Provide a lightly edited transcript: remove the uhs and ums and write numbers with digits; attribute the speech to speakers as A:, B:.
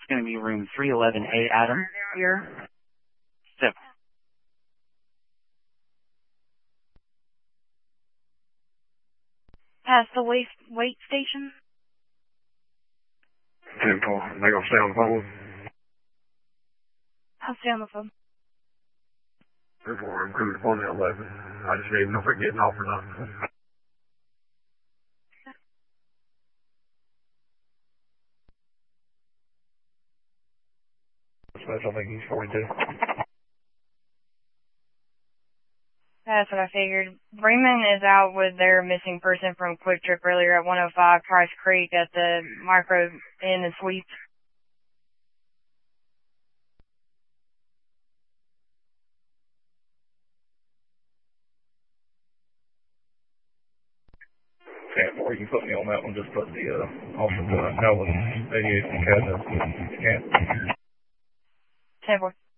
A: going to be room 311A, Adam.
B: Here.
A: Step.
B: Past the wait station.
C: 10-4. They gonna stay on the phone?
B: I'll stay on the phone.
C: 10-4. I'm crew to phone at 11. I just need to know if we're getting off or not. I think he's 42.
B: That's what I figured. Bremen is out with their missing person from Quick Trip earlier at 105 Price Creek at the Micro Inn and Suites.
C: Or you can put me on that one, just put the Helen 88 and Cat.
B: 10-4.